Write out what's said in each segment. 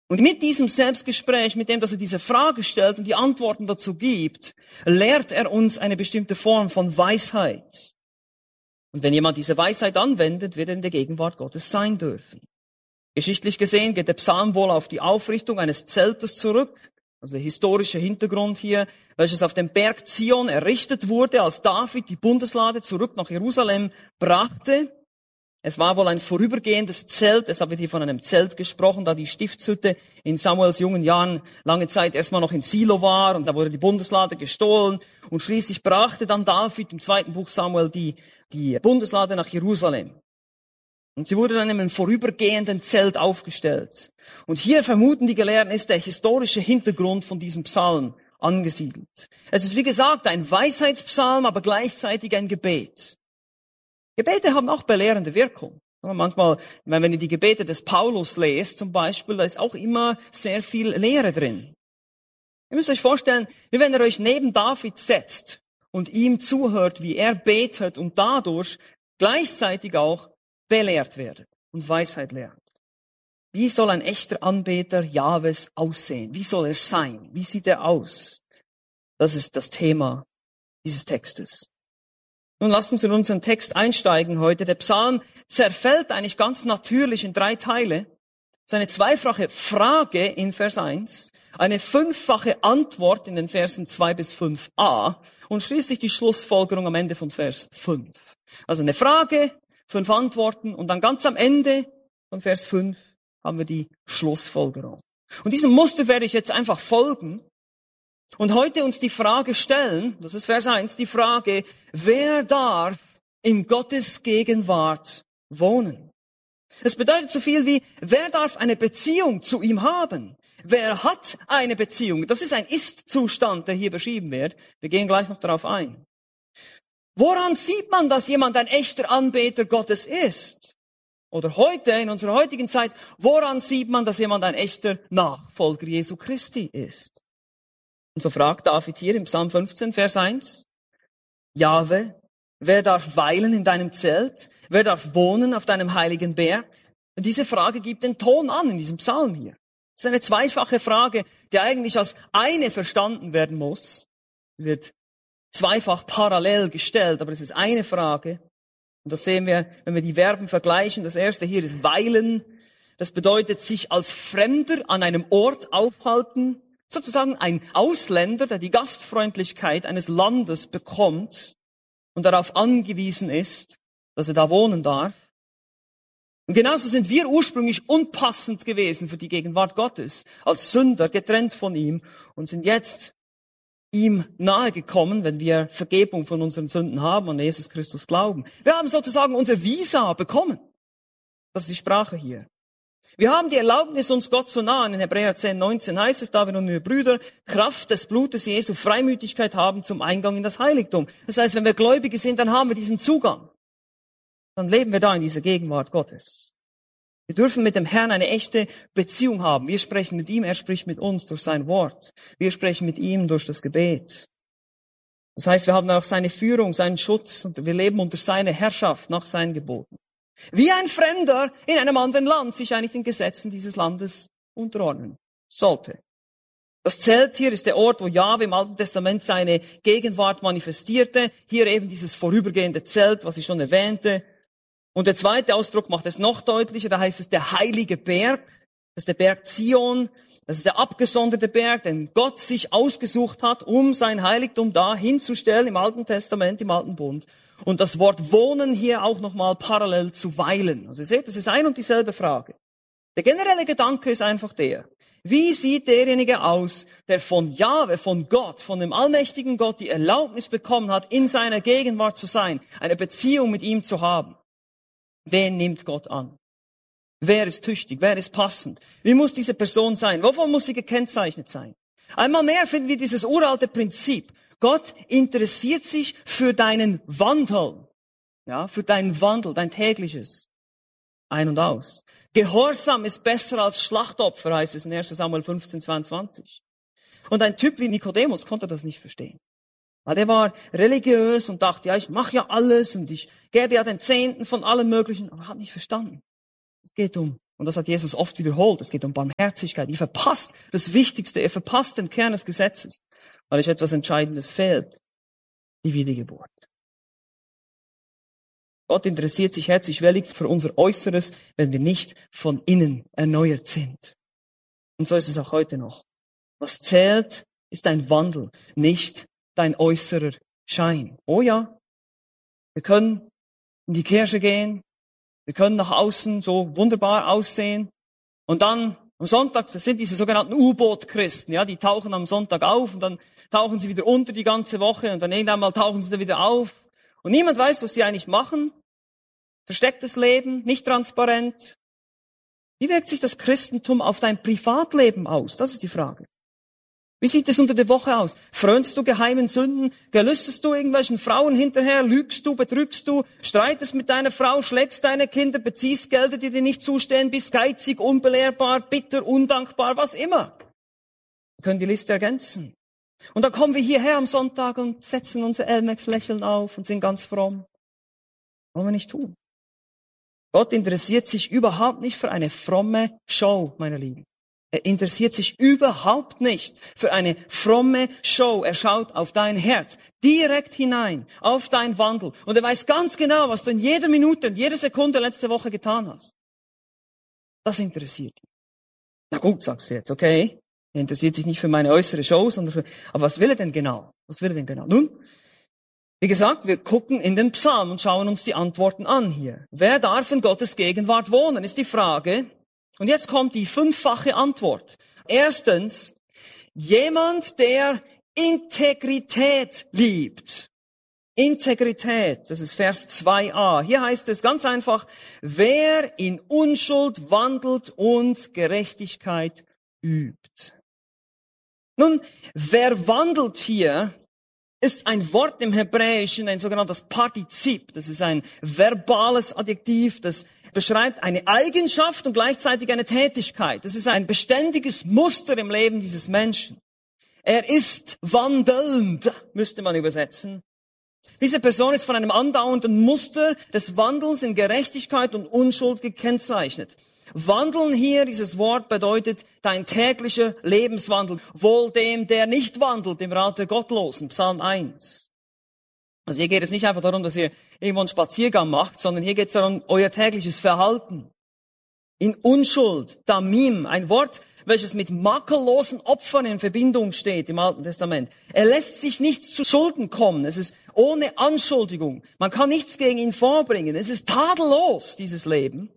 Und mit diesem Selbstgespräch, mit dem, dass er diese Frage stellt und die Antworten dazu gibt, lehrt er uns eine bestimmte Form von Weisheit. Und wenn jemand diese Weisheit anwendet, wird er in der Gegenwart Gottes sein dürfen. Geschichtlich gesehen geht der Psalm wohl auf die Aufrichtung eines Zeltes zurück, also der historische Hintergrund hier, welches auf dem Berg Zion errichtet wurde, als David die Bundeslade zurück nach Jerusalem brachte. Es war wohl ein vorübergehendes Zelt, deshalb wird hier von einem Zelt gesprochen, da die Stiftshütte in Samuels jungen Jahren lange Zeit erstmal noch in Silo war und da wurde die Bundeslade gestohlen und schließlich brachte dann David im 2. Buch Samuel die Bundeslade nach Jerusalem. Und sie wurde dann in einem vorübergehenden Zelt aufgestellt. Und hier vermuten die Gelehrten, ist der historische Hintergrund von diesem Psalm angesiedelt. Es ist wie gesagt ein Weisheitspsalm, aber gleichzeitig ein Gebet. Gebete haben auch belehrende Wirkung. Manchmal, wenn ihr die Gebete des Paulus lest zum Beispiel, da ist auch immer sehr viel Lehre drin. Ihr müsst euch vorstellen, wie wenn ihr euch neben David setzt und ihm zuhört, wie er betet und dadurch gleichzeitig auch belehrt werdet und Weisheit lernt. Wie soll ein echter Anbeter Jahwes aussehen? Wie soll er sein? Wie sieht er aus? Das ist das Thema dieses Textes. Nun lasst uns in unseren Text einsteigen heute. Der Psalm zerfällt eigentlich ganz natürlich in 3 Teile. Es ist eine zweifache Frage in Vers 1, eine 5-fache Antwort in den Versen 2 bis 5a und schließlich die Schlussfolgerung am Ende von Vers 5. Also eine Frage, 5 Antworten und dann ganz am Ende von Vers 5 haben wir die Schlussfolgerung. Und diesem Muster werde ich jetzt einfach folgen und heute uns die Frage stellen, das ist Vers 1, die Frage, wer darf in Gottes Gegenwart wohnen? Es bedeutet so viel wie, wer darf eine Beziehung zu ihm haben? Wer hat eine Beziehung? Das ist ein Ist-Zustand, der hier beschrieben wird. Wir gehen gleich noch darauf ein. Woran sieht man, dass jemand ein echter Anbeter Gottes ist? Oder heute, in unserer heutigen Zeit, woran sieht man, dass jemand ein echter Nachfolger Jesu Christi ist? Und so fragt David hier im Psalm 15, Vers 1, Jahwe, wer darf weilen in deinem Zelt? Wer darf wohnen auf deinem heiligen Berg? Und diese Frage gibt den Ton an in diesem Psalm hier. Es ist eine zweifache Frage, die eigentlich als eine verstanden werden muss. Sie wird zweifach parallel gestellt, aber es ist eine Frage. Und das sehen wir, wenn wir die Verben vergleichen. Das erste hier ist weilen. Das bedeutet sich als Fremder an einem Ort aufhalten. Sozusagen ein Ausländer, der die Gastfreundlichkeit eines Landes bekommt und darauf angewiesen ist, dass er da wohnen darf. Und genauso sind wir ursprünglich unpassend gewesen für die Gegenwart Gottes, als Sünder, getrennt von ihm und sind jetzt ihm nahegekommen, wenn wir Vergebung von unseren Sünden haben und an Jesus Christus glauben. Wir haben sozusagen unser Visa bekommen. Das ist die Sprache hier. Wir haben die Erlaubnis, uns Gott zu nahen. In Hebräer 10, 19 heißt es, da wir nun, wir Brüder, Kraft des Blutes Jesu Freimütigkeit haben zum Eingang in das Heiligtum. Das heißt, wenn wir Gläubige sind, dann haben wir diesen Zugang. Dann leben wir da in dieser Gegenwart Gottes. Wir dürfen mit dem Herrn eine echte Beziehung haben. Wir sprechen mit ihm, er spricht mit uns durch sein Wort. Wir sprechen mit ihm durch das Gebet. Das heißt, wir haben auch seine Führung, seinen Schutz und wir leben unter seiner Herrschaft nach seinen Geboten. Wie ein Fremder in einem anderen Land sich eigentlich den Gesetzen dieses Landes unterordnen sollte. Das Zelt hier ist der Ort, wo Jahwe im Alten Testament seine Gegenwart manifestierte. Hier eben dieses vorübergehende Zelt, was ich schon erwähnte. Und der zweite Ausdruck macht es noch deutlicher. Da heißt es der heilige Berg. Das ist der Berg Zion. Das ist der abgesonderte Berg, den Gott sich ausgesucht hat, um sein Heiligtum da hinzustellen im Alten Testament, im Alten Bund. Und das Wort wohnen hier auch nochmal parallel zu weilen. Also ihr seht, das ist ein und dieselbe Frage. Der generelle Gedanke ist einfach der: Wie sieht derjenige aus, der von Jahwe, von Gott, von dem allmächtigen Gott die Erlaubnis bekommen hat, in seiner Gegenwart zu sein, eine Beziehung mit ihm zu haben? Wen nimmt Gott an? Wer ist tüchtig? Wer ist passend? Wie muss diese Person sein? Wovon muss sie gekennzeichnet sein? Einmal mehr finden wir dieses uralte Prinzip. Gott interessiert sich für deinen Wandel. Ja, für deinen Wandel, dein tägliches Ein und Aus. Gehorsam ist besser als Schlachtopfer, heißt es in 1. Samuel 15, 22. Und ein Typ wie Nikodemus konnte das nicht verstehen. Weil der war religiös und dachte, ja, ich mache ja alles und ich gebe ja den Zehnten von allem Möglichen, aber hat nicht verstanden. Es geht um Und das hat Jesus oft wiederholt. Es geht um Barmherzigkeit. Ihr verpasst das Wichtigste. Ihr verpasst den Kern des Gesetzes, weil euch etwas Entscheidendes fehlt. Die Wiedergeburt. Gott interessiert sich herzlich für unser Äußeres, wenn wir nicht von innen erneuert sind. Und so ist es auch heute noch. Was zählt, ist dein Wandel, nicht dein äußerer Schein. Oh ja, wir können in die Kirche gehen, wir können nach außen so wunderbar aussehen und dann am Sonntag, das sind diese sogenannten U-Boot-Christen, ja, die tauchen am Sonntag auf und dann tauchen sie wieder unter die ganze Woche und dann irgendwann mal tauchen sie dann wieder auf und niemand weiß, was sie eigentlich machen. Verstecktes Leben, nicht transparent. Wie wirkt sich das Christentum auf dein Privatleben aus? Das ist die Frage. Wie sieht es unter der Woche aus? Frönst du geheimen Sünden? Gelüstest du irgendwelchen Frauen hinterher? Lügst du? Betrügst du? Streitest mit deiner Frau? Schlägst deine Kinder? Beziehst Gelder, die dir nicht zustehen? Bist geizig, unbelehrbar, bitter, undankbar, was immer? Wir können die Liste ergänzen. Und dann kommen wir hierher am Sonntag und setzen unser Elmex-Lächeln auf und sind ganz fromm. Wollen wir nicht tun. Gott interessiert sich überhaupt nicht für eine fromme Show, meine Lieben. Er interessiert sich überhaupt nicht für eine fromme Show. Er schaut auf dein Herz, direkt hinein, auf deinen Wandel. Und er weiß ganz genau, was du in jeder Minute, in jeder Sekunde letzte Woche getan hast. Das interessiert ihn. Na gut, sagst du jetzt, okay. Er interessiert sich nicht für meine äußere Show, sondern aber was will er denn genau? Was will er denn genau? Nun, wie gesagt, wir gucken in den Psalm und schauen uns die Antworten an hier. Wer darf in Gottes Gegenwart wohnen, ist die Frage. Und jetzt kommt die 5-fache Antwort. Erstens, jemand, der Integrität liebt. Integrität, das ist Vers 2a. Hier heißt es ganz einfach, wer in Unschuld wandelt und Gerechtigkeit übt. Nun, wer wandelt hier, ist ein Wort im Hebräischen, ein sogenanntes Partizip. Das ist ein verbales Adjektiv, das beschreibt eine Eigenschaft und gleichzeitig eine Tätigkeit. Das ist ein beständiges Muster im Leben dieses Menschen. Er ist wandelnd, müsste man übersetzen. Diese Person ist von einem andauernden Muster des Wandels in Gerechtigkeit und Unschuld gekennzeichnet. Wandeln hier, dieses Wort bedeutet dein täglicher Lebenswandel. Wohl dem, der nicht wandelt im Rat der Gottlosen, Psalm 1. Also hier geht es nicht einfach darum, dass ihr irgendwo einen Spaziergang macht, sondern hier geht es darum, euer tägliches Verhalten. In Unschuld, Damim, ein Wort, welches mit makellosen Opfern in Verbindung steht im Alten Testament. Er lässt sich nichts zu Schulden kommen. Es ist ohne Anschuldigung. Man kann nichts gegen ihn vorbringen. Es ist tadellos, dieses Leben.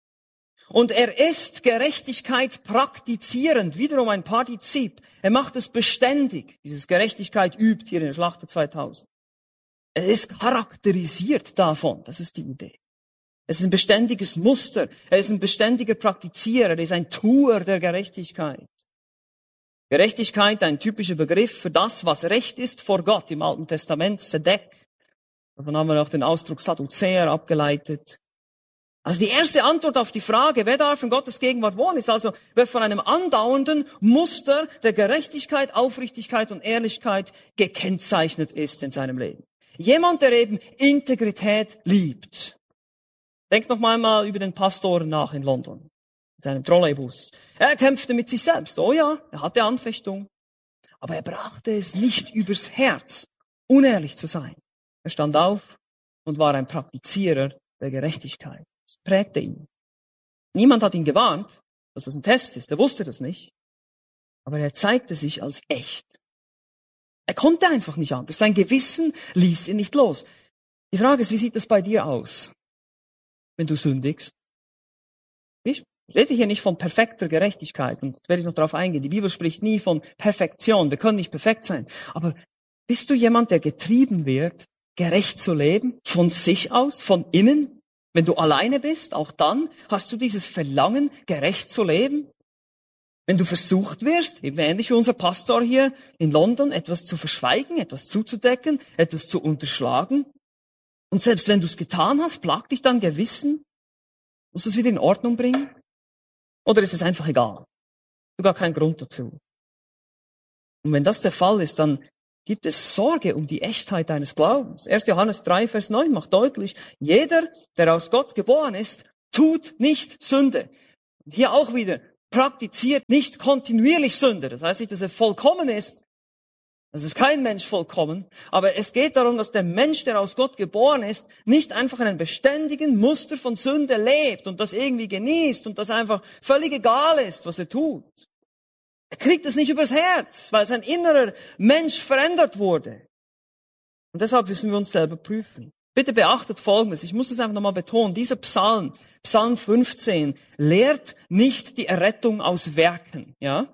Und er ist Gerechtigkeit praktizierend, wiederum ein Partizip. Er macht es beständig. Dieses Gerechtigkeit übt hier in der Schlachter 2000. Er ist charakterisiert davon. Das ist die Idee. Es ist ein beständiges Muster. Er ist ein beständiger Praktizierer. Er ist ein Tuer der Gerechtigkeit. Gerechtigkeit, ein typischer Begriff für das, was Recht ist vor Gott im Alten Testament, Sedek. Davon haben wir auch den Ausdruck Sadduzäer abgeleitet. Also die erste Antwort auf die Frage, wer darf in Gottes Gegenwart wohnen, ist also, wer von einem andauernden Muster der Gerechtigkeit, Aufrichtigkeit und Ehrlichkeit gekennzeichnet ist in seinem Leben. Jemand, der eben Integrität liebt. Denkt noch mal über den Pastor nach in London, in seinem Trolleybus. Er kämpfte mit sich selbst. Oh ja, er hatte Anfechtung. Aber er brachte es nicht übers Herz, unehrlich zu sein. Er stand auf und war ein Praktizierer der Gerechtigkeit. Das prägte ihn. Niemand hat ihn gewarnt, dass das ein Test ist. Er wusste das nicht. Aber er zeigte sich als echt. Er konnte einfach nicht anders. Sein Gewissen ließ ihn nicht los. Die Frage ist, wie sieht das bei dir aus, wenn du sündigst? Ich rede hier nicht von perfekter Gerechtigkeit und werde ich noch darauf eingehen. Die Bibel spricht nie von Perfektion. Wir können nicht perfekt sein. Aber bist du jemand, der getrieben wird, gerecht zu leben? Von sich aus, von innen? Wenn du alleine bist, auch dann hast du dieses Verlangen, gerecht zu leben. Wenn du versucht wirst, eben ähnlich wie unser Pastor hier in London, etwas zu verschweigen, etwas zuzudecken, etwas zu unterschlagen. Und selbst wenn du es getan hast, plagt dich dein Gewissen. Musst du es wieder in Ordnung bringen? Oder ist es einfach egal? Sogar kein Grund dazu. Und wenn das der Fall ist, dann gibt es Sorge um die Echtheit deines Glaubens. 1. Johannes 3, Vers 9 macht deutlich, jeder, der aus Gott geboren ist, tut nicht Sünde. Hier auch wieder, praktiziert nicht kontinuierlich Sünde. Das heißt nicht, dass er vollkommen ist. Das ist kein Mensch vollkommen. Aber es geht darum, dass der Mensch, der aus Gott geboren ist, nicht einfach einen beständigen Muster von Sünde lebt und das irgendwie genießt und das einfach völlig egal ist, was er tut. Er kriegt es nicht übers Herz, weil sein innerer Mensch verändert wurde. Und deshalb müssen wir uns selber prüfen. Bitte beachtet Folgendes, ich muss es einfach nochmal betonen, dieser Psalm, Psalm 15, lehrt nicht die Errettung aus Werken, ja?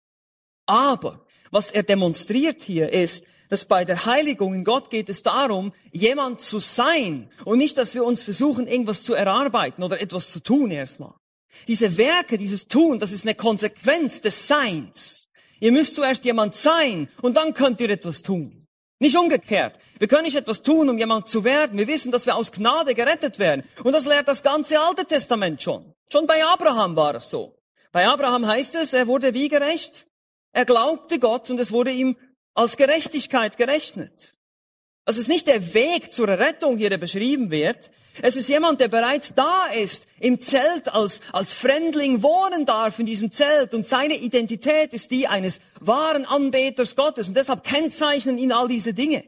Aber was er demonstriert hier ist, dass bei der Heiligung in Gott geht es darum, jemand zu sein und nicht, dass wir uns versuchen, irgendwas zu erarbeiten oder etwas zu tun erstmal. Diese Werke, dieses Tun, das ist eine Konsequenz des Seins. Ihr müsst zuerst jemand sein und dann könnt ihr etwas tun. Nicht umgekehrt. Wir können nicht etwas tun, um jemand zu werden. Wir wissen, dass wir aus Gnade gerettet werden. Und das lehrt das ganze Alte Testament schon. Schon bei Abraham war es so. Bei Abraham heißt es, er wurde wie gerecht? Er glaubte Gott und es wurde ihm als Gerechtigkeit gerechnet. Das ist nicht der Weg zur Rettung hier, der beschrieben wird. Es ist jemand, der bereits da ist, im Zelt als Fremdling wohnen darf in diesem Zelt und seine Identität ist die eines wahren Anbeters Gottes und deshalb kennzeichnen ihn all diese Dinge.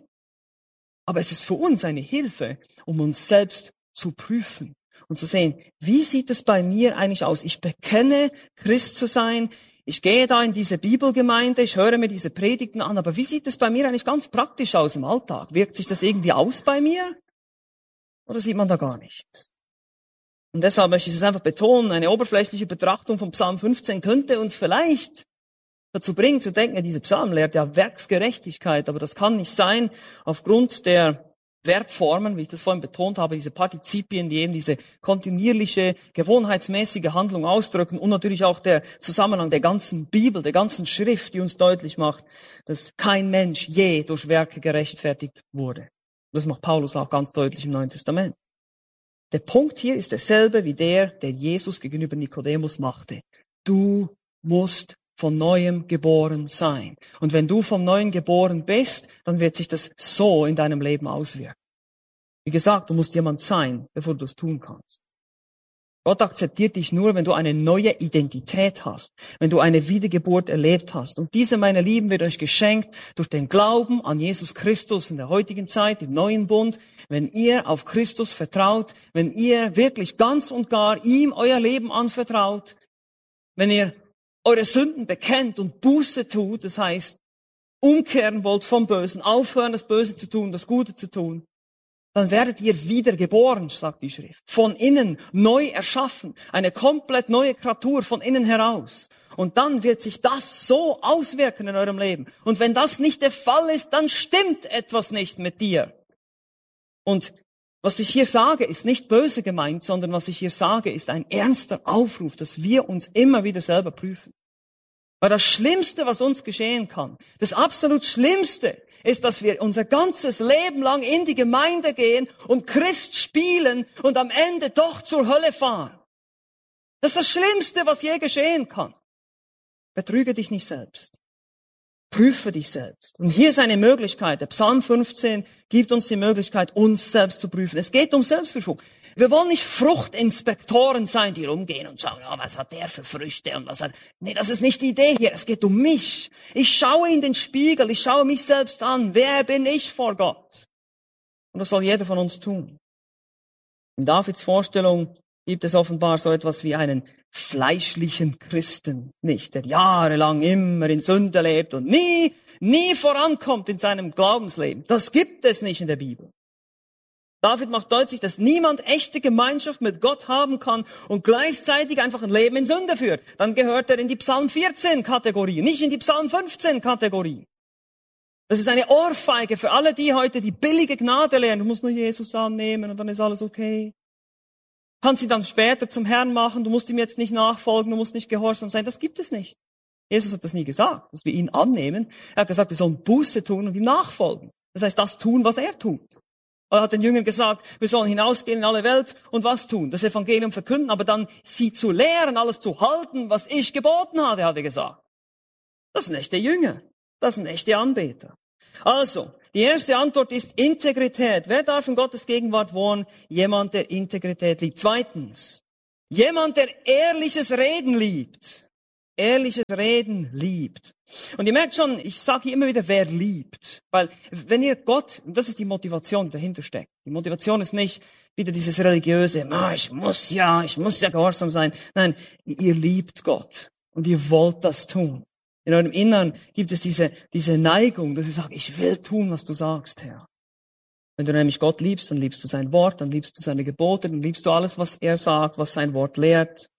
Aber es ist für uns eine Hilfe, um uns selbst zu prüfen und zu sehen, wie sieht es bei mir eigentlich aus? Ich bekenne, Christ zu sein. Ich gehe da in diese Bibelgemeinde, ich höre mir diese Predigten an, aber wie sieht es bei mir eigentlich ganz praktisch aus im Alltag? Wirkt sich das irgendwie aus bei mir? Oder sieht man da gar nichts? Und deshalb möchte ich es einfach betonen, eine oberflächliche Betrachtung von Psalm 15 könnte uns vielleicht dazu bringen zu denken, dieser Psalm lehrt ja Werksgerechtigkeit, aber das kann nicht sein aufgrund der Verbformen, wie ich das vorhin betont habe, diese Partizipien, die eben diese kontinuierliche, gewohnheitsmäßige Handlung ausdrücken und natürlich auch der Zusammenhang der ganzen Bibel, der ganzen Schrift, die uns deutlich macht, dass kein Mensch je durch Werke gerechtfertigt wurde. Das macht Paulus auch ganz deutlich im Neuen Testament. Der Punkt hier ist derselbe wie der Jesus gegenüber Nikodemus machte. Du musst von Neuem geboren sein. Und wenn du vom Neuen geboren bist, dann wird sich das so in deinem Leben auswirken. Wie gesagt, du musst jemand sein, bevor du das tun kannst. Gott akzeptiert dich nur, wenn du eine neue Identität hast, wenn du eine Wiedergeburt erlebt hast. Und diese, meine Lieben, wird euch geschenkt durch den Glauben an Jesus Christus in der heutigen Zeit, im neuen Bund. Wenn ihr auf Christus vertraut, wenn ihr wirklich ganz und gar ihm euer Leben anvertraut, wenn ihr eure Sünden bekennt und Buße tut, das heißt, umkehren wollt vom Bösen, aufhören, das Böse zu tun, das Gute zu tun, dann werdet ihr wiedergeboren, sagt die Schrift. Von innen neu erschaffen, eine komplett neue Kreatur von innen heraus. Und dann wird sich das so auswirken in eurem Leben. Und wenn das nicht der Fall ist, dann stimmt etwas nicht mit dir. Und was ich hier sage, ist nicht böse gemeint, sondern was ich hier sage, ist ein ernster Aufruf, dass wir uns immer wieder selber prüfen. Weil das Schlimmste, was uns geschehen kann, das absolut Schlimmste, ist, dass wir unser ganzes Leben lang in die Gemeinde gehen und Christ spielen und am Ende doch zur Hölle fahren. Das ist das Schlimmste, was je geschehen kann. Betrüge dich nicht selbst. Prüfe dich selbst. Und hier ist eine Möglichkeit. Der Psalm 15 gibt uns die Möglichkeit, uns selbst zu prüfen. Es geht um Selbstprüfung. Wir wollen nicht Fruchtinspektoren sein, die rumgehen und schauen, oh, was hat der für Früchte und was hat... Nee, das ist nicht die Idee hier. Es geht um mich. Ich schaue in den Spiegel. Ich schaue mich selbst an. Wer bin ich vor Gott? Und das soll jeder von uns tun. In Davids Vorstellung gibt es offenbar so etwas wie einen fleischlichen Christen nicht, der jahrelang immer in Sünde lebt und nie vorankommt in seinem Glaubensleben. Das gibt es nicht in der Bibel. David macht deutlich, dass niemand echte Gemeinschaft mit Gott haben kann und gleichzeitig einfach ein Leben in Sünde führt. Dann gehört er in die Psalm 14 Kategorie, nicht in die Psalm 15 Kategorie. Das ist eine Ohrfeige für alle, die heute die billige Gnade lehren. Du musst nur Jesus annehmen und dann ist alles okay. Kannst sie dann später zum Herrn machen, du musst ihm jetzt nicht nachfolgen, du musst nicht gehorsam sein. Das gibt es nicht. Jesus hat das nie gesagt, dass wir ihn annehmen. Er hat gesagt, wir sollen Buße tun und ihm nachfolgen. Das heißt, das tun, was er tut. Er hat den Jüngern gesagt, wir sollen hinausgehen in alle Welt und was tun? Das Evangelium verkünden, aber dann sie zu lehren, alles zu halten, was ich geboten hatte, hat er gesagt. Das sind echte Jünger. Das sind echte Anbeter. Also, die erste Antwort ist Integrität. Wer darf in Gottes Gegenwart wohnen? Jemand, der Integrität liebt. Zweitens, Jemand, der ehrliches Reden liebt. Ehrliches Reden liebt. Und ihr merkt schon, ich sage hier immer wieder, wer liebt. Weil wenn ihr Gott, und das ist die Motivation, die dahinter steckt. Die Motivation ist nicht wieder dieses religiöse, ich muss ja gehorsam sein. Nein, ihr liebt Gott und ihr wollt das tun. In eurem Innern gibt es diese Neigung, dass ihr sagt, ich will tun, was du sagst, Herr. Wenn du nämlich Gott liebst, dann liebst du sein Wort, dann liebst du seine Gebote, dann liebst du alles, was er sagt, was sein Wort lehrt.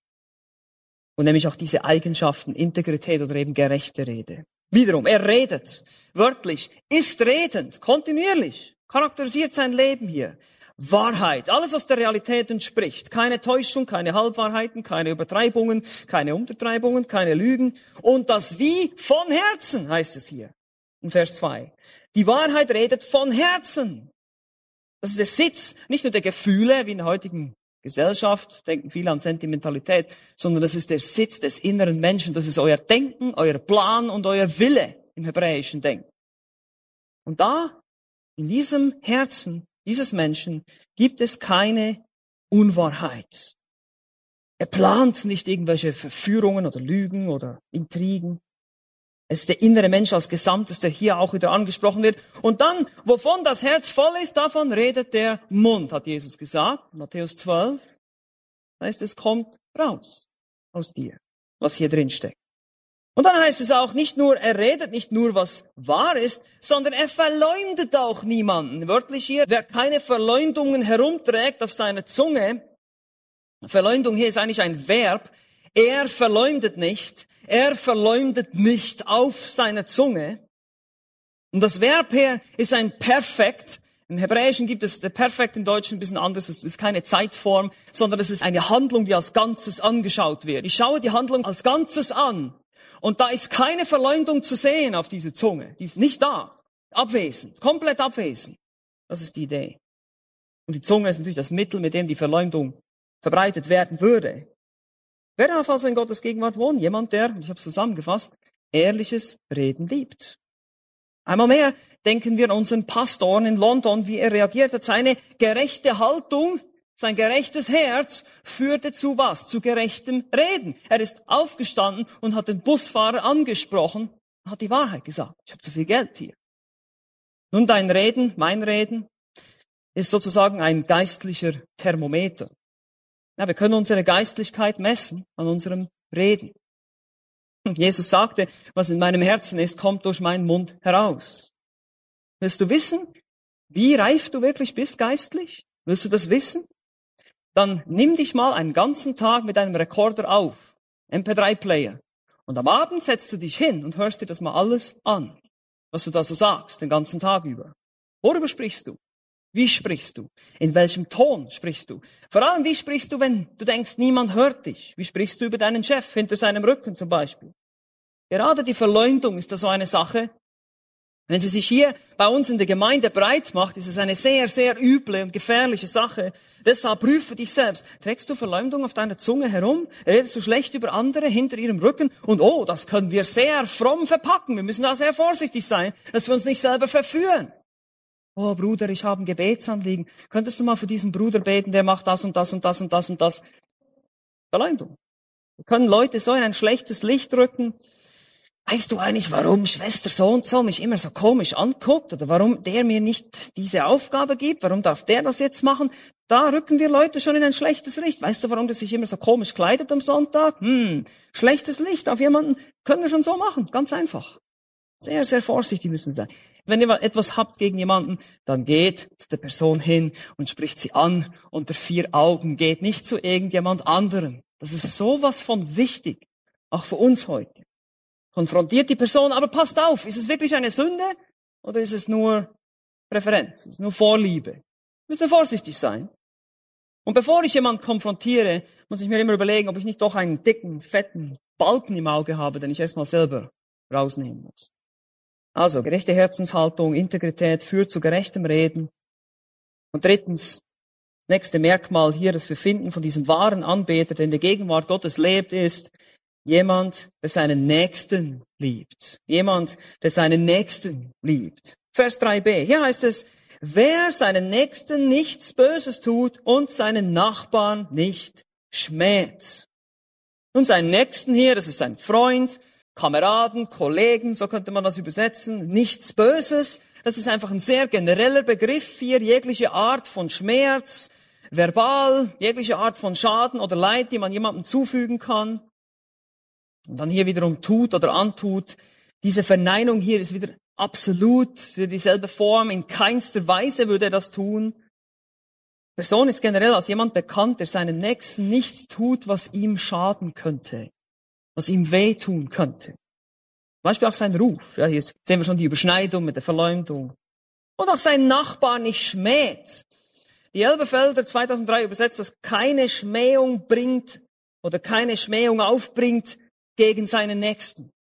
Und nämlich auch diese Eigenschaften, Integrität oder eben gerechte Rede. Wiederum, er redet, wörtlich, ist redend, kontinuierlich, charakterisiert sein Leben hier. Wahrheit, alles, was der Realität entspricht. Keine Täuschung, keine Halbwahrheiten, keine Übertreibungen, keine Untertreibungen, keine Lügen. Und das Wie von Herzen, heißt es hier, in Vers 2. Die Wahrheit redet von Herzen. Das ist der Sitz, nicht nur der Gefühle, wie in der heutigen Gesellschaft, denken viele an Sentimentalität, sondern das ist der Sitz des inneren Menschen. Das ist euer Denken, euer Plan und euer Wille im hebräischen Denken. Und da, in diesem Herzen dieses Menschen, gibt es keine Unwahrheit. Er plant nicht irgendwelche Verführungen oder Lügen oder Intrigen. Es ist der innere Mensch als Gesamtes, der hier auch wieder angesprochen wird. Und dann, wovon das Herz voll ist, davon redet der Mund, hat Jesus gesagt. Matthäus 12. Das heißt, es kommt raus aus dir, was hier drin steckt. Und dann heißt es auch nicht nur, er redet nicht nur, was wahr ist, sondern er verleumdet auch niemanden. Wörtlich hier, wer keine Verleumdungen herumträgt auf seiner Zunge. Verleumdung hier ist eigentlich ein Verb. Er verleumdet nicht. Er verleumdet nicht auf seiner Zunge. Und das Verb hier ist ein Perfekt. Im Hebräischen gibt es der Perfekt, im Deutschen ein bisschen anders. Es ist keine Zeitform, sondern es ist eine Handlung, die als Ganzes angeschaut wird. Ich schaue die Handlung als Ganzes an. Und da ist keine Verleumdung zu sehen auf dieser Zunge. Die ist nicht da. Abwesend. Komplett abwesend. Das ist die Idee. Und die Zunge ist natürlich das Mittel, mit dem die Verleumdung verbreitet werden würde. Wer darf also in Gottes Gegenwart wohnen? Jemand, der, ich habe es zusammengefasst, ehrliches Reden liebt. Einmal mehr denken wir an unseren Pastor in London, wie er reagiert hat. Seine gerechte Haltung, sein gerechtes Herz führte zu was? Zu gerechtem Reden. Er ist aufgestanden und hat den Busfahrer angesprochen und hat die Wahrheit gesagt. Ich habe zu viel Geld hier. Nun, dein Reden, mein Reden, ist sozusagen ein geistlicher Thermometer. Ja, wir können unsere Geistlichkeit messen an unserem Reden. Jesus sagte, was in meinem Herzen ist, kommt durch meinen Mund heraus. Willst du wissen, wie reif du wirklich bist geistlich? Willst du das wissen? Dann nimm dich mal einen ganzen Tag mit einem Rekorder auf, MP3-Player. Und am Abend setzt du dich hin und hörst dir das mal alles an, was du da so sagst, den ganzen Tag über. Worüber sprichst du? Wie sprichst du? In welchem Ton sprichst du? Vor allem, wie sprichst du, wenn du denkst, niemand hört dich? Wie sprichst du über deinen Chef hinter seinem Rücken zum Beispiel? Gerade die Verleumdung ist da so eine Sache. Wenn sie sich hier bei uns in der Gemeinde breit macht, ist es eine sehr, sehr üble und gefährliche Sache. Deshalb prüfe dich selbst. Trägst du Verleumdung auf deiner Zunge herum? Redest du schlecht über andere hinter ihrem Rücken? Und das können wir sehr fromm verpacken. Wir müssen da sehr vorsichtig sein, dass wir uns nicht selber verführen. Oh Bruder, ich habe ein Gebetsanliegen. Könntest du mal für diesen Bruder beten, der macht das und das und das und das und das. Verleumdung. Wir können Leute so in ein schlechtes Licht rücken. Weißt du eigentlich, warum Schwester so und so mich immer so komisch anguckt? Oder warum der mir nicht diese Aufgabe gibt? Warum darf der das jetzt machen? Da rücken wir Leute schon in ein schlechtes Licht. Weißt du, warum der sich immer so komisch kleidet am Sonntag? Schlechtes Licht auf jemanden können wir schon so machen. Ganz einfach. Sehr, sehr vorsichtig müssen wir sein. Wenn ihr etwas habt gegen jemanden, dann geht zu der Person hin und spricht sie an unter 4 Augen. Geht nicht zu irgendjemand anderem. Das ist sowas von wichtig. Auch für uns heute. Konfrontiert die Person, aber passt auf, ist es wirklich eine Sünde oder ist es nur Präferenz, ist es nur Vorliebe? Wir müssen vorsichtig sein. Und bevor ich jemanden konfrontiere, muss ich mir immer überlegen, ob ich nicht doch einen dicken, fetten Balken im Auge habe, den ich erstmal selber rausnehmen muss. Also, gerechte Herzenshaltung, Integrität führt zu gerechtem Reden. Und drittens, nächste Merkmal hier, das wir finden von diesem wahren Anbeter, der in der Gegenwart Gottes lebt, ist jemand, der seinen Nächsten liebt. Jemand, der seinen Nächsten liebt. Vers 3b, hier heißt es, wer seinen Nächsten nichts Böses tut und seinen Nachbarn nicht schmäht. Und seinen Nächsten hier, das ist sein Freund, Kameraden, Kollegen, so könnte man das übersetzen, nichts Böses. Das ist einfach ein sehr genereller Begriff hier, jegliche Art von Schmerz, verbal, jegliche Art von Schaden oder Leid, die man jemandem zufügen kann. Und dann hier wiederum tut oder antut. Diese Verneinung hier ist wieder absolut, wieder dieselbe Form, in keinster Weise würde er das tun. Person ist generell als jemand bekannt, der seinen Nächsten nichts tut, was ihm schaden könnte, was ihm wehtun könnte. Zum Beispiel auch sein Ruf. Ja, hier sehen wir schon die Überschneidung mit der Verleumdung. Und auch sein Nachbar nicht schmäht. Die Elberfelder 2003 übersetzt, dass keine Schmähung bringt oder keine Schmähung aufbringt gegen seinen Nächsten.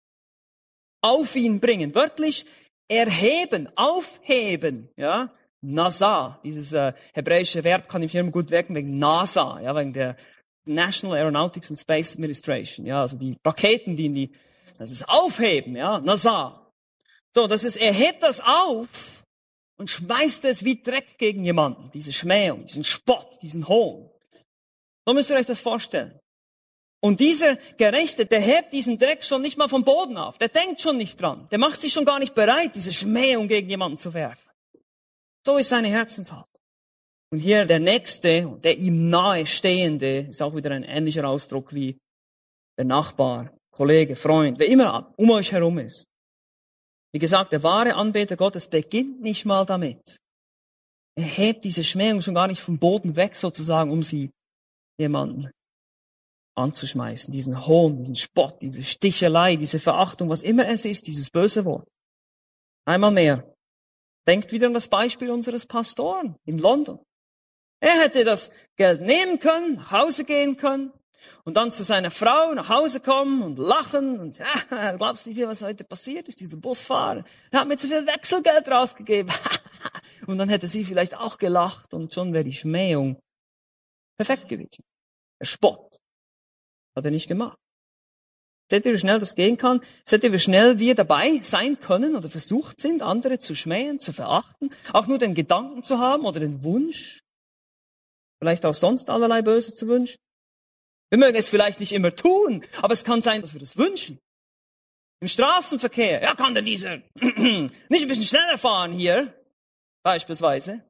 Auf ihn bringen. Wörtlich erheben, aufheben. Ja, NASA. Dieses hebräische Verb kann ich immer gut wirken wegen NASA. Ja, wegen der National Aeronautics and Space Administration. Ja, also die Raketen, das ist aufheben. Ja, NASA. So, er hebt das auf und schmeißt es wie Dreck gegen jemanden. Diese Schmähung, diesen Spott, diesen Hohn. So müsst ihr euch das vorstellen. Und dieser Gerechte, der hebt diesen Dreck schon nicht mal vom Boden auf. Der denkt schon nicht dran. Der macht sich schon gar nicht bereit, diese Schmähung gegen jemanden zu werfen. So ist seine Herzenshaltung. Und hier der Nächste, der ihm nahe Stehende, ist auch wieder ein ähnlicher Ausdruck wie der Nachbar, Kollege, Freund, wer immer um euch herum ist. Wie gesagt, der wahre Anbeter Gottes beginnt nicht mal damit. Er hebt diese Schmähung schon gar nicht vom Boden weg, sozusagen, um sie jemanden anzuschmeißen. Diesen Hohn, diesen Spott, diese Stichelei, diese Verachtung, was immer es ist, dieses böse Wort. Einmal mehr. Denkt wieder an das Beispiel unseres Pastoren in London. Er hätte das Geld nehmen können, nach Hause gehen können und dann zu seiner Frau nach Hause kommen und lachen und du glaubst nicht, was heute passiert ist, dieser Busfahrer. Er hat mir zu viel Wechselgeld rausgegeben. Und dann hätte sie vielleicht auch gelacht und schon wäre die Schmähung perfekt gewesen. Der Spott hat er nicht gemacht. Seht ihr, wie schnell das gehen kann? Seht ihr, wie schnell wir dabei sein können oder versucht sind, andere zu schmähen, zu verachten, auch nur den Gedanken zu haben oder den Wunsch, vielleicht auch sonst allerlei Böses zu wünschen? Wir mögen es vielleicht nicht immer tun, aber es kann sein, dass wir das wünschen. Im Straßenverkehr, ja, kann denn dieser nicht ein bisschen schneller fahren hier, beispielsweise?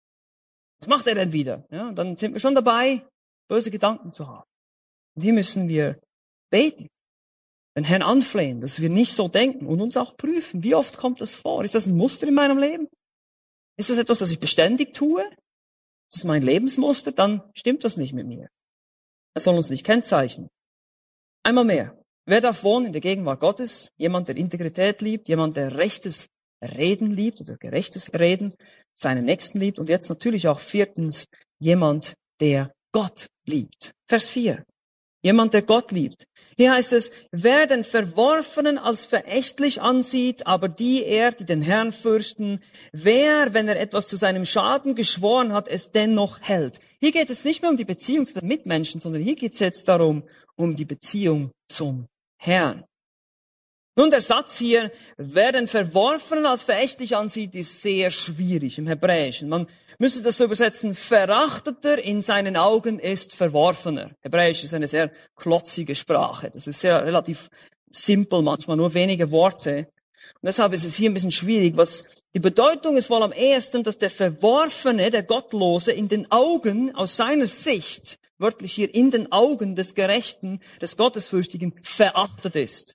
Was macht er denn wieder? Ja, dann sind wir schon dabei, böse Gedanken zu haben. Und hier müssen wir beten, den Herrn anflehen, dass wir nicht so denken und uns auch prüfen. Wie oft kommt das vor? Ist das ein Muster in meinem Leben? Ist das etwas, das ich beständig tue? Ist das mein Lebensmuster? Dann stimmt das nicht mit mir. Es soll uns nicht kennzeichnen. Einmal mehr. Wer darf wohnen in der Gegenwart Gottes? Jemand, der Integrität liebt, jemand, der rechtes Reden liebt oder gerechtes Reden, seinen Nächsten liebt und jetzt natürlich auch viertens, jemand, der Gott liebt. Vers 4. Jemand, der Gott liebt. Hier heißt es, wer den Verworfenen als verächtlich ansieht, aber die den Herrn fürchten, wer, wenn er etwas zu seinem Schaden geschworen hat, es dennoch hält. Hier geht es nicht mehr um die Beziehung zu den Mitmenschen, sondern hier geht es jetzt um die Beziehung zum Herrn. Nun, der Satz hier, wer den Verworfenen als verächtlich ansieht, ist sehr schwierig im Hebräischen. Man müsste das so übersetzen, Verachteter in seinen Augen ist Verworfener. Hebräisch ist eine sehr klotzige Sprache. Das ist sehr relativ simpel, manchmal nur wenige Worte. Und deshalb ist es hier ein bisschen schwierig. Die Bedeutung ist wohl am ehesten, dass der Verworfene, der Gottlose, in den Augen, aus seiner Sicht, wörtlich hier in den Augen des Gerechten, des Gottesfürchtigen, verachtet ist.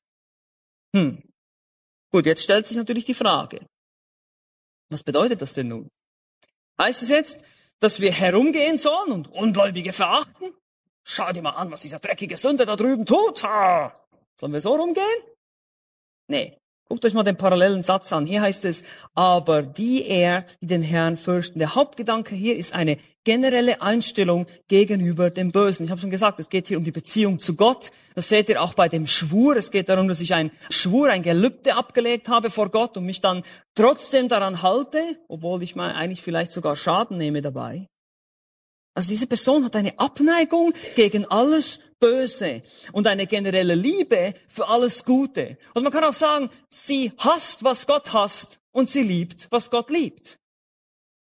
Gut, jetzt stellt sich natürlich die Frage, was bedeutet das denn nun? Heißt es jetzt, dass wir herumgehen sollen und Ungläubige verachten? Schau dir mal an, was dieser dreckige Sünder da drüben tut. Sollen wir so rumgehen? Nee. Guckt euch mal den parallelen Satz an. Hier heißt es, aber die ehrt, die den Herrn fürchten. Der Hauptgedanke hier ist eine generelle Einstellung gegenüber dem Bösen. Ich habe schon gesagt, es geht hier um die Beziehung zu Gott. Das seht ihr auch bei dem Schwur. Es geht darum, dass ich ein Gelübde abgelegt habe vor Gott und mich dann trotzdem daran halte, obwohl ich mal eigentlich vielleicht sogar Schaden nehme dabei. Also diese Person hat eine Abneigung gegen alles Böse und eine generelle Liebe für alles Gute. Und man kann auch sagen, sie hasst, was Gott hasst und sie liebt, was Gott liebt.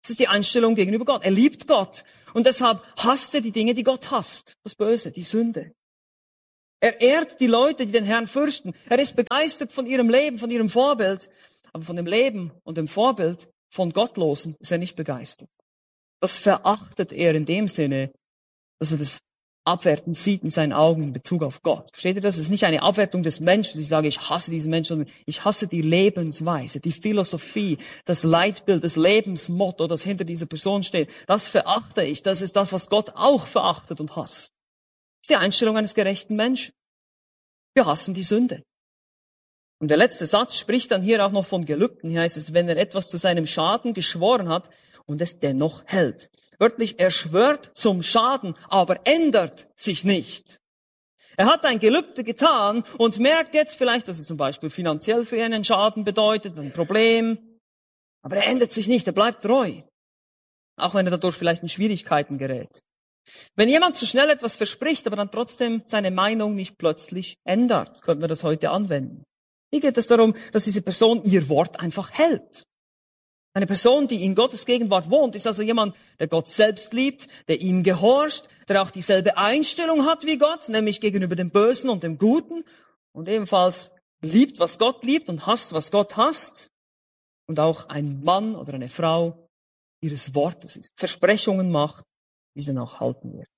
Das ist die Einstellung gegenüber Gott. Er liebt Gott. Und deshalb hasst er die Dinge, die Gott hasst. Das Böse, die Sünde. Er ehrt die Leute, die den Herrn fürchten. Er ist begeistert von ihrem Leben, von ihrem Vorbild. Aber von dem Leben und dem Vorbild von Gottlosen ist er nicht begeistert. Das verachtet er in dem Sinne, dass er das abwertend sieht in seinen Augen in Bezug auf Gott. Versteht ihr das? Es ist nicht eine Abwertung des Menschen, ich sage, ich hasse diesen Menschen, sondern ich hasse die Lebensweise, die Philosophie, das Leitbild, das Lebensmotto, das hinter dieser Person steht. Das verachte ich. Das ist das, was Gott auch verachtet und hasst. Das ist die Einstellung eines gerechten Menschen. Wir hassen die Sünde. Und der letzte Satz spricht dann hier auch noch von Gelübden. Hier heißt es, wenn er etwas zu seinem Schaden geschworen hat und es dennoch hält. Wörtlich, er schwört zum Schaden, aber ändert sich nicht. Er hat ein Gelübde getan und merkt jetzt vielleicht, dass es zum Beispiel finanziell für ihn einen Schaden bedeutet, ein Problem. Aber er ändert sich nicht, er bleibt treu. Auch wenn er dadurch vielleicht in Schwierigkeiten gerät. Wenn jemand zu schnell etwas verspricht, aber dann trotzdem seine Meinung nicht plötzlich ändert, könnten wir das heute anwenden. Hier geht es darum, dass diese Person ihr Wort einfach hält. Eine Person, die in Gottes Gegenwart wohnt, ist also jemand, der Gott selbst liebt, der ihm gehorcht, der auch dieselbe Einstellung hat wie Gott, nämlich gegenüber dem Bösen und dem Guten und ebenfalls liebt, was Gott liebt und hasst, was Gott hasst und auch ein Mann oder eine Frau ihres Wortes ist, Versprechungen macht, die sie dann auch halten wird.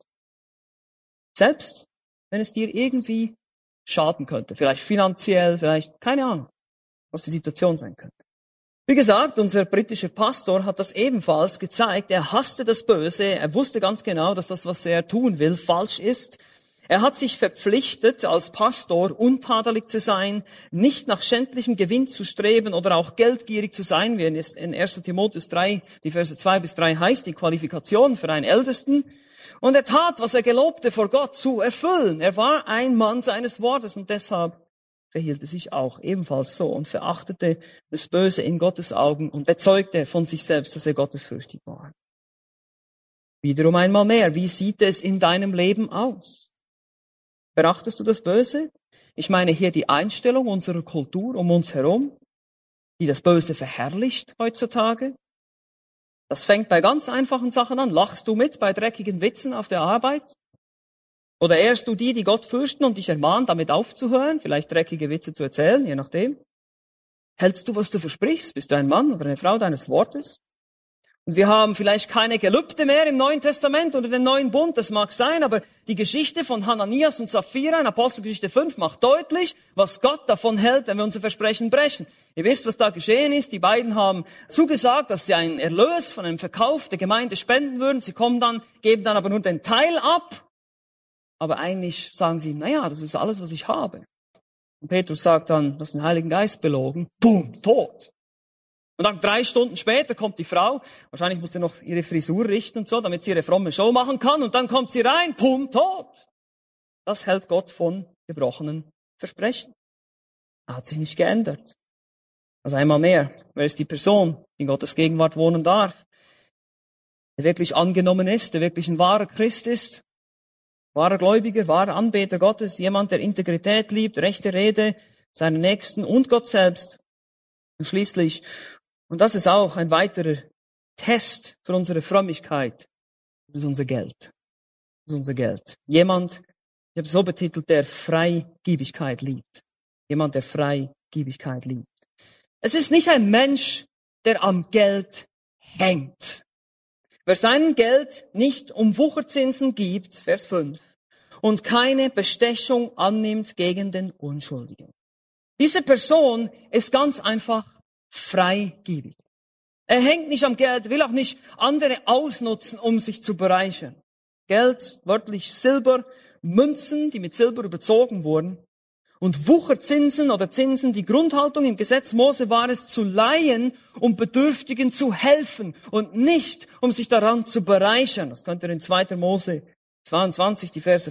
Selbst wenn es dir irgendwie schaden könnte, vielleicht finanziell, vielleicht, keine Ahnung, was die Situation sein könnte. Wie gesagt, unser britischer Pastor hat das ebenfalls gezeigt. Er hasste das Böse. Er wusste ganz genau, dass das, was er tun will, falsch ist. Er hat sich verpflichtet, als Pastor untadelig zu sein, nicht nach schändlichem Gewinn zu streben oder auch geldgierig zu sein, wie es in 1. Timotheus 3, die Verse 2-3 heißt, die Qualifikation für einen Ältesten. Und er tat, was er gelobte, vor Gott zu erfüllen. Er war ein Mann seines Wortes und deshalb verhielt er sich auch ebenfalls so und verachtete das Böse in Gottes Augen und bezeugte von sich selbst, dass er gottesfürchtig war. Wiederum einmal mehr, wie sieht es in deinem Leben aus? Verachtest du das Böse? Ich meine hier die Einstellung unserer Kultur um uns herum, die das Böse verherrlicht heutzutage. Das fängt bei ganz einfachen Sachen an. Lachst du mit bei dreckigen Witzen auf der Arbeit? Oder ehrst du die Gott fürchten und dich ermahnen, damit aufzuhören, vielleicht dreckige Witze zu erzählen, je nachdem? Hältst du, was du versprichst? Bist du ein Mann oder eine Frau deines Wortes? Und wir haben vielleicht keine Gelübde mehr im Neuen Testament oder dem Neuen Bund, das mag sein, aber die Geschichte von Hananias und Sapphira in Apostelgeschichte 5 macht deutlich, was Gott davon hält, wenn wir unser Versprechen brechen. Ihr wisst, was da geschehen ist. Die beiden haben zugesagt, dass sie einen Erlös von einem Verkauf der Gemeinde spenden würden. Sie kommen dann, geben dann aber nur den Teil ab. Aber eigentlich sagen sie, naja, das ist alles, was ich habe. Und Petrus sagt dann, du hast den Heiligen Geist belogen. Boom, tot. Und dann 3 Stunden später kommt die Frau. Wahrscheinlich muss sie noch ihre Frisur richten und so, damit sie ihre fromme Show machen kann. Und dann kommt sie rein, boom, tot. Das hält Gott von gebrochenen Versprechen. Er hat sich nicht geändert. Also einmal mehr, wer ist die Person, die in Gottes Gegenwart wohnen darf? Der wirklich angenommen ist, der wirklich ein wahrer Christ ist. Wahrer Gläubiger, wahrer Anbeter Gottes, jemand, der Integrität liebt, rechte Rede, seinen Nächsten und Gott selbst. Und schließlich, und das ist auch ein weiterer Test für unsere Frömmigkeit, das ist unser Geld. Das ist unser Geld. Jemand, ich habe es so betitelt, der Freigiebigkeit liebt. Jemand, der Freigiebigkeit liebt. Es ist nicht ein Mensch, der am Geld hängt. Wer sein Geld nicht um Wucherzinsen gibt, Vers 5, und keine Bestechung annimmt gegen den Unschuldigen. Diese Person ist ganz einfach freigebig. Er hängt nicht am Geld, will auch nicht andere ausnutzen, um sich zu bereichern. Geld, wörtlich Silber, Münzen, die mit Silber überzogen wurden, und Wucherzinsen oder Zinsen, die Grundhaltung im Gesetz Mose war es, zu leihen, um Bedürftigen zu helfen und nicht, um sich daran zu bereichern. Das könnt ihr in 2. Mose 22, die Verse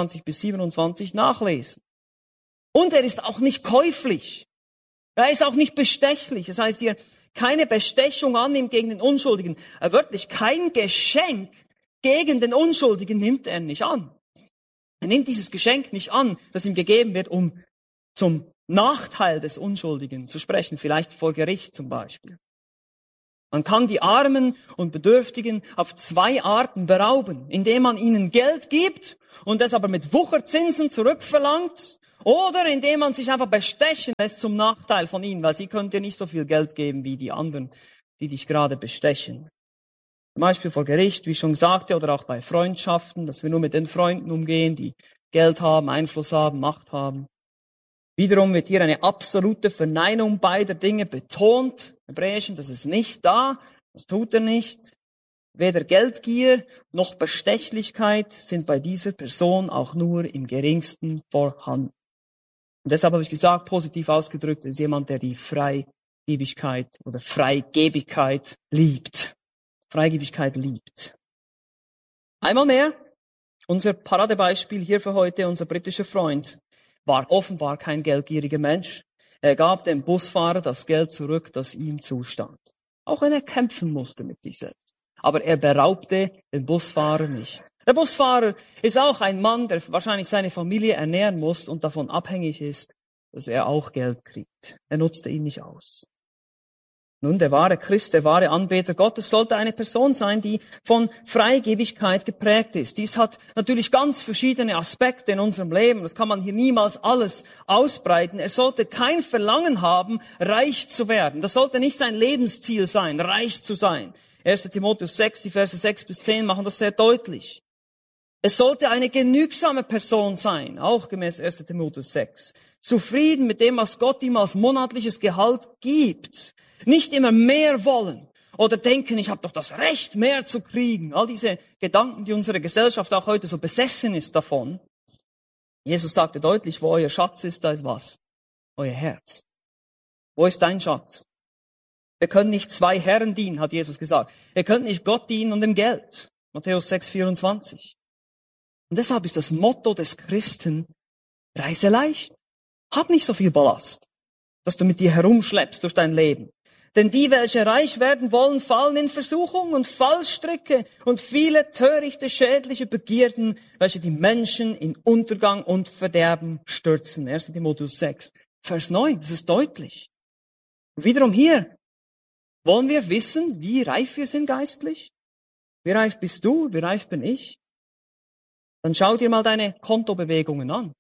25-27 nachlesen. Und er ist auch nicht käuflich. Er ist auch nicht bestechlich. Das heißt hier, keine Bestechung annimmt gegen den Unschuldigen. Wörtlich, kein Geschenk gegen den Unschuldigen nimmt er nicht an. Er nimmt dieses Geschenk nicht an, das ihm gegeben wird, um zum Nachteil des Unschuldigen zu sprechen, vielleicht vor Gericht zum Beispiel. Man kann die Armen und Bedürftigen auf 2 Arten berauben, indem man ihnen Geld gibt und es aber mit Wucherzinsen zurückverlangt, oder indem man sich einfach bestechen lässt zum Nachteil von ihnen, weil sie können dir nicht so viel Geld geben wie die anderen, die dich gerade bestechen. Zum Beispiel vor Gericht, wie ich schon sagte, oder auch bei Freundschaften, dass wir nur mit den Freunden umgehen, die Geld haben, Einfluss haben, Macht haben. Wiederum wird hier eine absolute Verneinung beider Dinge betont. Im Hebräischen, das ist nicht da, das tut er nicht. Weder Geldgier noch Bestechlichkeit sind bei dieser Person auch nur im geringsten vorhanden. Und deshalb habe ich gesagt, positiv ausgedrückt, ist jemand, der die Freigebigkeit oder Freigebigkeit liebt. Freigebigkeit liebt. Einmal mehr, unser Paradebeispiel hier für heute, unser britischer Freund, war offenbar kein geldgieriger Mensch. Er gab dem Busfahrer das Geld zurück, das ihm zustand. Auch wenn er kämpfen musste mit sich selbst. Aber er beraubte den Busfahrer nicht. Der Busfahrer ist auch ein Mann, der wahrscheinlich seine Familie ernähren muss und davon abhängig ist, dass er auch Geld kriegt. Er nutzte ihn nicht aus. Nun, der wahre Christ, der wahre Anbeter Gottes sollte eine Person sein, die von Freigebigkeit geprägt ist. Dies hat natürlich ganz verschiedene Aspekte in unserem Leben. Das kann man hier niemals alles ausbreiten. Er sollte kein Verlangen haben, reich zu werden. Das sollte nicht sein Lebensziel sein, reich zu sein. 1. Timotheus 6, die Verse 6 bis 10 machen das sehr deutlich. Es sollte eine genügsame Person sein, auch gemäß 1. Timotheus 6. Zufrieden mit dem, was Gott ihm als monatliches Gehalt gibt. Nicht immer mehr wollen oder denken, ich habe doch das Recht, mehr zu kriegen. All diese Gedanken, die unsere Gesellschaft auch heute so besessen ist davon. Jesus sagte deutlich, wo euer Schatz ist, da ist was? Euer Herz. Wo ist dein Schatz? Wir können nicht 2 Herren dienen, hat Jesus gesagt. Ihr könnt nicht Gott dienen und dem Geld. Matthäus 6, 24. Und deshalb ist das Motto des Christen, reise leicht. Hab nicht so viel Ballast, dass du mit dir herumschleppst durch dein Leben. Denn die, welche reich werden wollen, fallen in Versuchung und Fallstricke und viele törichte, schädliche Begierden, welche die Menschen in Untergang und Verderben stürzen. 1. Timotheus 6, Vers 9, das ist deutlich. Und wiederum hier, wollen wir wissen, wie reif wir sind geistlich? Wie reif bist du? Wie reif bin ich? Dann schau dir mal deine Kontobewegungen an.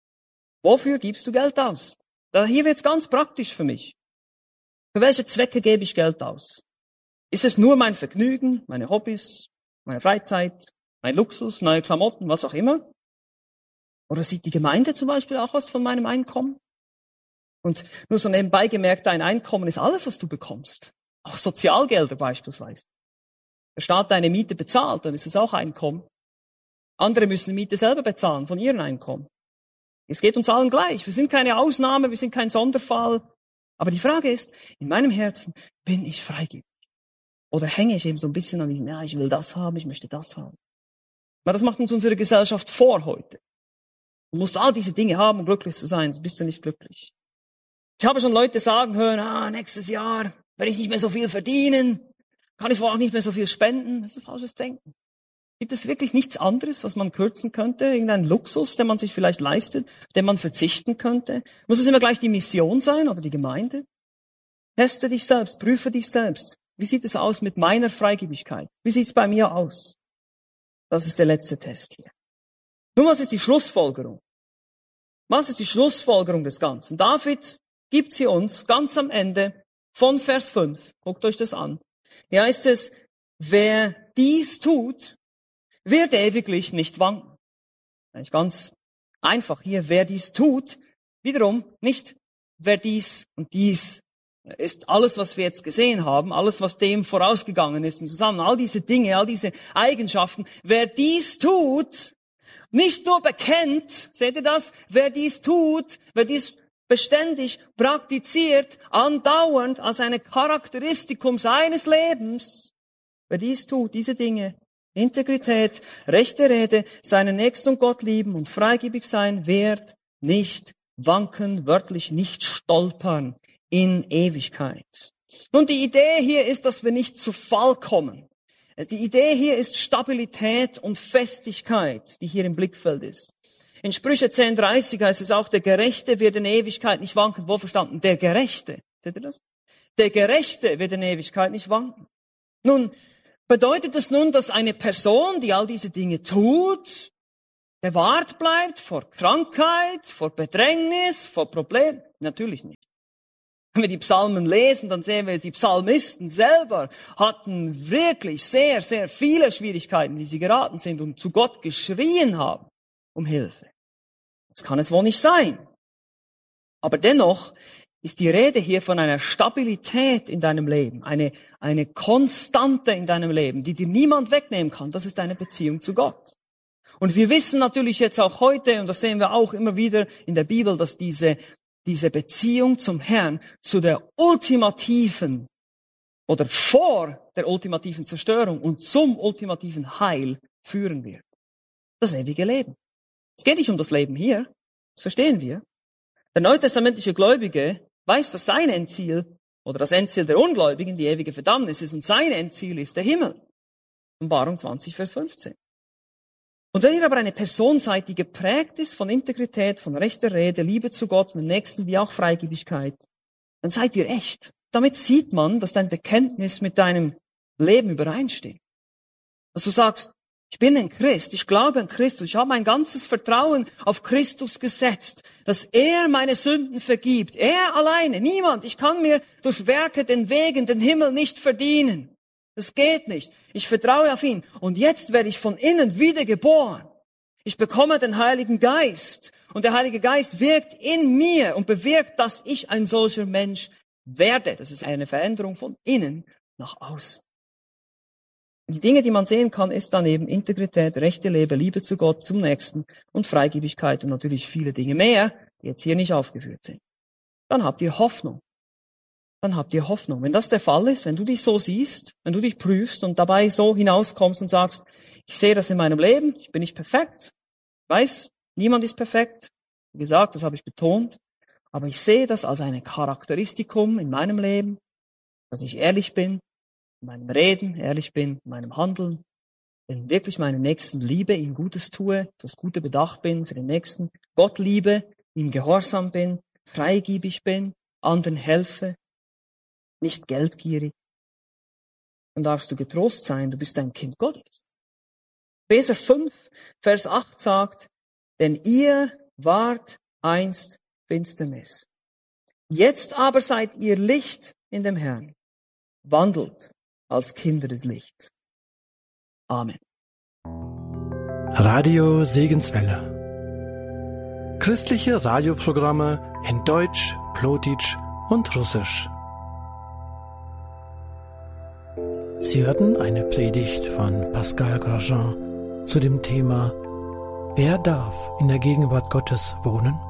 Wofür gibst du Geld aus? Hier wird's ganz praktisch für mich. Für welche Zwecke gebe ich Geld aus? Ist es nur mein Vergnügen, meine Hobbys, meine Freizeit, mein Luxus, neue Klamotten, was auch immer? Oder sieht die Gemeinde zum Beispiel auch was von meinem Einkommen? Und nur so nebenbei gemerkt, dein Einkommen ist alles, was du bekommst. Auch Sozialgelder beispielsweise. Der Staat deine Miete bezahlt, dann ist es auch Einkommen. Andere müssen die Miete selber bezahlen von ihrem Einkommen. Es geht uns allen gleich. Wir sind keine Ausnahme, wir sind kein Sonderfall. Aber die Frage ist, in meinem Herzen, bin ich freigebig? Oder hänge ich eben so ein bisschen an diesem, ja, ich will das haben, ich möchte das haben. Aber das macht uns unsere Gesellschaft vor heute. Du musst all diese Dinge haben, um glücklich zu sein, sonst bist du nicht glücklich. Ich habe schon Leute sagen hören, nächstes Jahr werde ich nicht mehr so viel verdienen, kann ich wohl auch nicht mehr so viel spenden. Das ist ein falsches Denken. Gibt es wirklich nichts anderes, was man kürzen könnte? Irgendein Luxus, den man sich vielleicht leistet, den man verzichten könnte? Muss es immer gleich die Mission sein oder die Gemeinde? Teste dich selbst, prüfe dich selbst. Wie sieht es aus mit meiner Freigebigkeit? Wie sieht es bei mir aus? Das ist der letzte Test hier. Nun, was ist die Schlussfolgerung? Was ist die Schlussfolgerung des Ganzen? David gibt sie uns ganz am Ende von Vers 5. Guckt euch das an. Hier heißt es, wer dies tut, wird ewiglich nicht wanken. Eigentlich ganz einfach hier, wer dies tut, wiederum nicht wer dies und dies ist alles, was wir jetzt gesehen haben, alles, was dem vorausgegangen ist und zusammen, all diese Dinge, all diese Eigenschaften, wer dies tut, nicht nur bekennt, seht ihr das, wer dies tut, wer dies beständig praktiziert, andauernd als eine Charakteristikum seines Lebens, wer dies tut, diese Dinge, Integrität, rechte Rede, seinen Nächsten und Gott lieben und freigebig sein, wird nicht wanken, wörtlich nicht stolpern in Ewigkeit. Nun, die Idee hier ist, dass wir nicht zu Fall kommen. Die Idee hier ist Stabilität und Festigkeit, die hier im Blickfeld ist. In Sprüche 10,30 heißt es auch, der Gerechte wird in Ewigkeit nicht wanken. Wo verstanden? Der Gerechte. Seht ihr das? Der Gerechte wird in Ewigkeit nicht wanken. Nun, bedeutet das nun, dass eine Person, die all diese Dinge tut, bewahrt bleibt vor Krankheit, vor Bedrängnis, vor Problemen? Natürlich nicht. Wenn wir die Psalmen lesen, dann sehen wir, die Psalmisten selber hatten wirklich sehr, sehr viele Schwierigkeiten, wie sie geraten sind und zu Gott geschrien haben um Hilfe. Das kann es wohl nicht sein. Aber dennoch ist die Rede hier von einer Stabilität in deinem Leben, eine Konstante in deinem Leben, die dir niemand wegnehmen kann. Das ist deine Beziehung zu Gott. Und wir wissen natürlich jetzt auch heute, und das sehen wir auch immer wieder in der Bibel, dass diese Beziehung zum Herrn zu der ultimativen oder vor der ultimativen Zerstörung und zum ultimativen Heil führen wird. Das ewige Leben. Es geht nicht um das Leben hier, das verstehen wir. Der neutestamentliche Gläubige weiß, dass sein Endziel oder das Endziel der Ungläubigen die ewige Verdammnis ist und sein Endziel ist der Himmel. Offenbarung 20, Vers 15. Und wenn ihr aber eine Person seid, die geprägt ist von Integrität, von rechter Rede, Liebe zu Gott, dem Nächsten wie auch Freigebigkeit, dann seid ihr echt. Damit sieht man, dass dein Bekenntnis mit deinem Leben übereinstimmt. Dass du sagst, ich bin ein Christ, ich glaube an Christus, ich habe mein ganzes Vertrauen auf Christus gesetzt, dass er meine Sünden vergibt. Er alleine, niemand. Ich kann mir durch Werke den Weg in den Himmel nicht verdienen. Das geht nicht. Ich vertraue auf ihn. Und jetzt werde ich von innen wiedergeboren. Ich bekomme den Heiligen Geist. Und der Heilige Geist wirkt in mir und bewirkt, dass ich ein solcher Mensch werde. Das ist eine Veränderung von innen nach außen. Und die Dinge, die man sehen kann, ist dann eben Integrität, rechte Liebe zu Gott, zum Nächsten und Freigebigkeit und natürlich viele Dinge mehr, die jetzt hier nicht aufgeführt sind. Dann habt ihr Hoffnung. Dann habt ihr Hoffnung. Wenn das der Fall ist, wenn du dich so siehst, wenn du dich prüfst und dabei so hinauskommst und sagst, ich sehe das in meinem Leben, ich bin nicht perfekt, ich weiß, niemand ist perfekt, wie gesagt, das habe ich betont, aber ich sehe das als ein Charakteristikum in meinem Leben, dass ich ehrlich bin, in meinem Reden ehrlich bin, in meinem Handeln, wenn wirklich meinen Nächsten liebe, ihm Gutes tue, das Gute bedacht bin für den Nächsten, Gott liebe, ihm gehorsam bin, freigebig bin, anderen helfe, nicht geldgierig, dann darfst du getrost sein, du bist ein Kind Gottes. Epheser 5, Vers 8 sagt, denn ihr wart einst Finsternis. Jetzt aber seid ihr Licht in dem Herrn. Wandelt als Kinder des Lichts. Amen. Radio Segenswelle. Christliche Radioprogramme in Deutsch, Plotitsch und Russisch. Sie hörten eine Predigt von Pascal Grosjean zu dem Thema: Wer darf in der Gegenwart Gottes wohnen?